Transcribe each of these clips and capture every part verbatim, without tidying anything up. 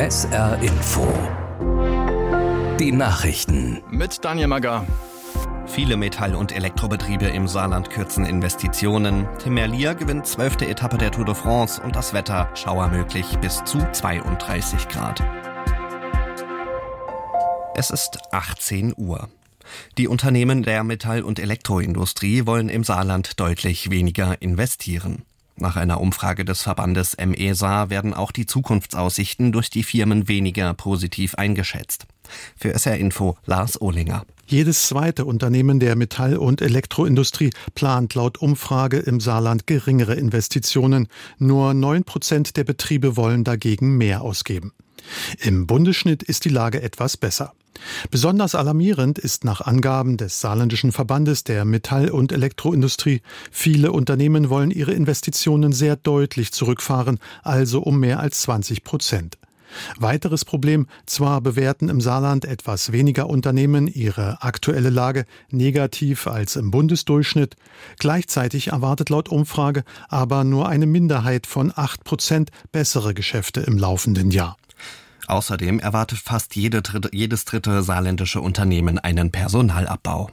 S R Info. Die Nachrichten. Mit Daniel Magar. Viele Metall- und Elektrobetriebe im Saarland kürzen Investitionen. Tim Merlier gewinnt zwölfte Etappe der Tour de France und das Wetter schauermöglich bis zu zweiunddreißig Grad. Es ist achtzehn Uhr. Die Unternehmen der Metall- und Elektroindustrie wollen im Saarland deutlich weniger investieren. Nach einer Umfrage des Verbandes M E Saar werden auch die Zukunftsaussichten durch die Firmen weniger positiv eingeschätzt. Für S R Info Lars Ohlinger. Jedes zweite Unternehmen der Metall- und Elektroindustrie plant laut Umfrage im Saarland geringere Investitionen. Nur neun Prozent der Betriebe wollen dagegen mehr ausgeben. Im Bundesschnitt ist die Lage etwas besser. Besonders alarmierend ist nach Angaben des Saarländischen Verbandes der Metall- und Elektroindustrie, viele Unternehmen wollen ihre Investitionen sehr deutlich zurückfahren, also um mehr als zwanzig Prozent. Weiteres Problem, zwar bewerten im Saarland etwas weniger Unternehmen ihre aktuelle Lage negativ als im Bundesdurchschnitt, gleichzeitig erwartet laut Umfrage aber nur eine Minderheit von acht Prozent bessere Geschäfte im laufenden Jahr. Außerdem erwartet fast jede dritte, jedes dritte saarländische Unternehmen einen Personalabbau.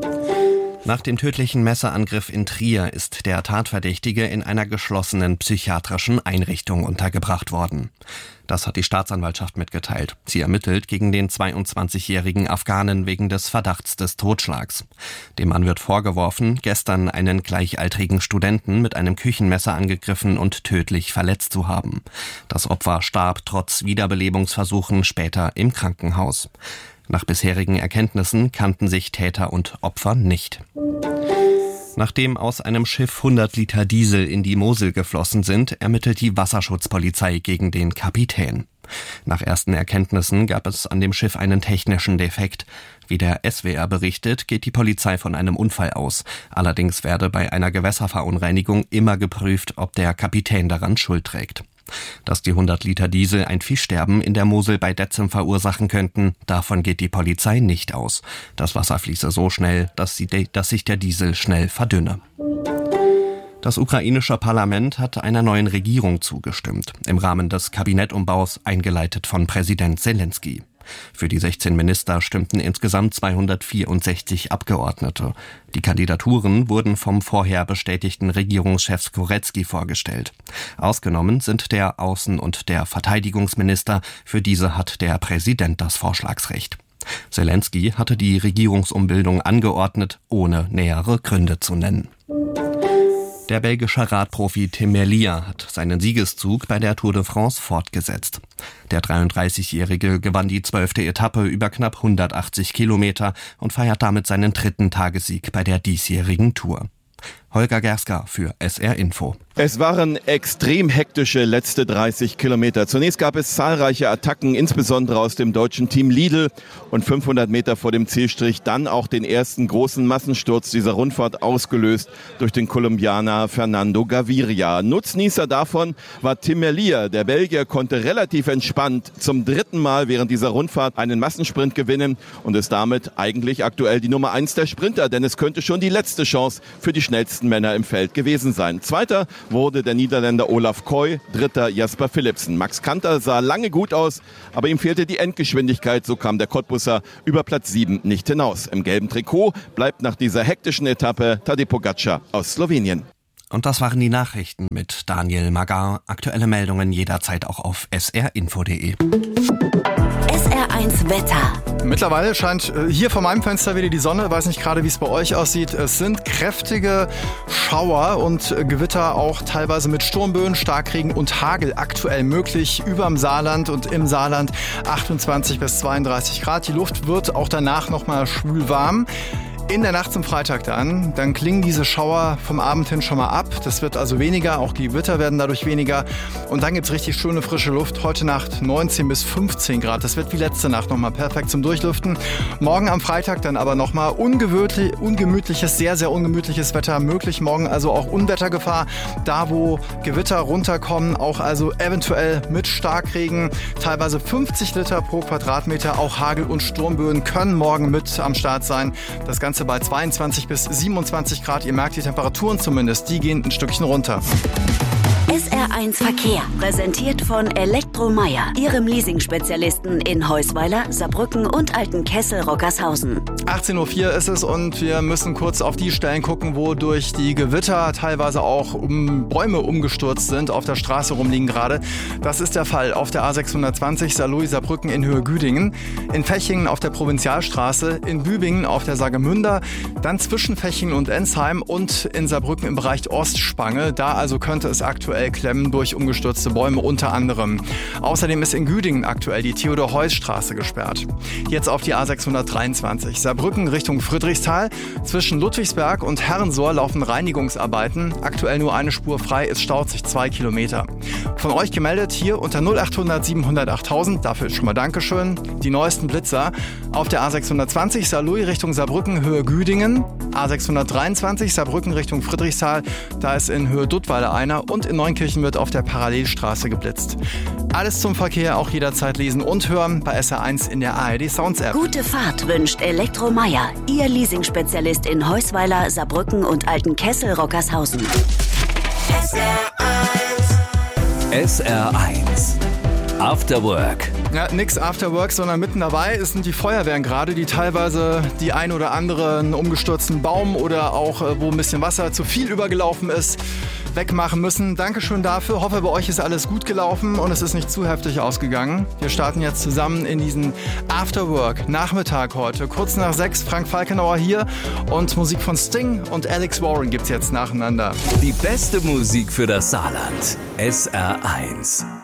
Nach dem tödlichen Messerangriff in Trier ist der Tatverdächtige in einer geschlossenen psychiatrischen Einrichtung untergebracht worden. Das hat die Staatsanwaltschaft mitgeteilt. Sie ermittelt gegen den zweiundzwanzigjährigen Afghanen wegen des Verdachts des Totschlags. Dem Mann wird vorgeworfen, gestern einen gleichaltrigen Studenten mit einem Küchenmesser angegriffen und tödlich verletzt zu haben. Das Opfer starb trotz Wiederbelebungsversuchen später im Krankenhaus. Nach bisherigen Erkenntnissen kannten sich Täter und Opfer nicht. Nachdem aus einem Schiff hundert Liter Diesel in die Mosel geflossen sind, ermittelt die Wasserschutzpolizei gegen den Kapitän. Nach ersten Erkenntnissen gab es an dem Schiff einen technischen Defekt. Wie der S W R berichtet, geht die Polizei von einem Unfall aus. Allerdings werde bei einer Gewässerverunreinigung immer geprüft, ob der Kapitän daran Schuld trägt. Dass die hundert Liter Diesel ein Fischsterben in der Mosel bei Detzem verursachen könnten, davon geht die Polizei nicht aus. Das Wasser fließe so schnell, dass, sie de- dass sich der Diesel schnell verdünne. Das ukrainische Parlament hat einer neuen Regierung zugestimmt, im Rahmen des Kabinettumbaus, eingeleitet von Präsident Selenskyj. Für die sechzehn Minister stimmten insgesamt zweihundertvierundsechzig Abgeordnete. Die Kandidaturen wurden vom vorher bestätigten Regierungschef Skorecki vorgestellt. Ausgenommen sind der Außen- und der Verteidigungsminister. Für diese hat der Präsident das Vorschlagsrecht. Selenskyj hatte die Regierungsumbildung angeordnet, ohne nähere Gründe zu nennen. Der belgische Radprofi Tim Merlier hat seinen Siegeszug bei der Tour de France fortgesetzt. Der dreiunddreißigjährige gewann die zwölfte Etappe über knapp hundertachtzig Kilometer und feiert damit seinen dritten Tagessieg bei der diesjährigen Tour. Holger Gerska für S R Info. Es waren extrem hektische letzte dreißig Kilometer. Zunächst gab es zahlreiche Attacken, insbesondere aus dem deutschen Team Lidl. Und fünfhundert Meter vor dem Zielstrich dann auch den ersten großen Massensturz dieser Rundfahrt, ausgelöst durch den Kolumbianer Fernando Gaviria. Nutznießer davon war Tim Merlier. Der Belgier konnte relativ entspannt zum dritten Mal während dieser Rundfahrt einen Massensprint gewinnen und ist damit eigentlich aktuell die Nummer eins der Sprinter, denn es könnte schon die letzte Chance für die schnellsten Männer im Feld gewesen sein. Zweiter wurde der Niederländer Olaf Koy, dritter Jasper Philipsen. Max Kanter sah lange gut aus, aber ihm fehlte die Endgeschwindigkeit. So kam der Cottbusser über Platz sieben nicht hinaus. Im gelben Trikot bleibt nach dieser hektischen Etappe Tadej Pogačar aus Slowenien. Und das waren die Nachrichten mit Daniel Magar. Aktuelle Meldungen jederzeit auch auf s r info punkt d e. S R eins Wetter. Mittlerweile scheint hier vor meinem Fenster wieder die Sonne. Ich weiß nicht gerade, wie es bei euch aussieht. Es sind kräftige Schauer und Gewitter, auch teilweise mit Sturmböen, Starkregen und Hagel aktuell möglich überm Saarland und im Saarland achtundzwanzig bis zweiunddreißig Grad. Die Luft wird auch danach nochmal schwül warm. In der Nacht zum Freitag dann, dann klingen diese Schauer vom Abend hin schon mal ab. Das wird also weniger, auch die Gewitter werden dadurch weniger. Und dann gibt's richtig schöne frische Luft. Heute Nacht neunzehn bis fünfzehn Grad. Das wird wie letzte Nacht nochmal perfekt zum Durchlüften. Morgen am Freitag dann aber nochmal ungewöhnlich, ungemütliches, sehr, sehr ungemütliches Wetter möglich. Morgen also auch Unwettergefahr. Da, wo Gewitter runterkommen, auch also eventuell mit Starkregen. Teilweise fünfzig Liter pro Quadratmeter. Auch Hagel und Sturmböen können morgen mit am Start sein. Das Ganze bei zweiundzwanzig bis siebenundzwanzig Grad. Ihr merkt die Temperaturen zumindest, die gehen ein Stückchen runter. S R eins Verkehr, präsentiert von Elektromeier, Ihrem Leasing-Spezialisten in Heusweiler, Saarbrücken und Altenkessel-Rockershausen. achtzehn Uhr vier ist es und wir müssen kurz auf die Stellen gucken, wo durch die Gewitter teilweise auch um Bäume umgestürzt sind, auf der Straße rumliegen gerade. Das ist der Fall auf der A sechshundertzwanzig Saarlouis-Saarbrücken in Höhe Güdingen, in Fechingen auf der Provinzialstraße, in Bübingen auf der Saargemünder, dann zwischen Fechingen und Ensheim und in Saarbrücken im Bereich Ostspange. Da also könnte es aktuell klemmen durch umgestürzte Bäume unter anderem. Außerdem ist in Güdingen aktuell die Theodor-Heuss-Straße gesperrt. Jetzt auf die A sechshundertdreiundzwanzig. Saarbrücken Richtung Friedrichsthal. Zwischen Ludwigsberg und Herrensor laufen Reinigungsarbeiten. Aktuell nur eine Spur frei, es staut sich zwei Kilometer. Von euch gemeldet hier unter null achthundert siebenhundert achttausend. Dafür schon mal Dankeschön. Die neuesten Blitzer auf der A sechshundertzwanzig Saarlouis Richtung Saarbrücken Höhe Güdingen. A sechshundertdreiundzwanzig Saarbrücken Richtung Friedrichsthal. Da ist in Höhe Duttweiler einer und in Neunkirchen wird auf der Parallelstraße geblitzt. Alles zum Verkehr auch jederzeit lesen und hören bei S R eins in der A R D Sounds App. Gute Fahrt wünscht Elektromeier, Ihr Leasing-Spezialist in Heusweiler, Saarbrücken und Altenkessel-Rockershausen. S R eins After Work. Ja, nix After Work, sondern mitten dabei sind die Feuerwehren gerade, die teilweise die ein oder anderen umgestürzten Baum oder auch äh, wo ein bisschen Wasser zu viel übergelaufen ist, wegmachen müssen. Dankeschön dafür. Hoffe, bei euch ist alles gut gelaufen und es ist nicht zu heftig ausgegangen. Wir starten jetzt zusammen in diesen After Work Nachmittag heute. Kurz nach sechs, Frank Falkenauer hier und Musik von Sting und Alex Warren gibt's jetzt nacheinander. Die beste Musik für das Saarland. S R eins.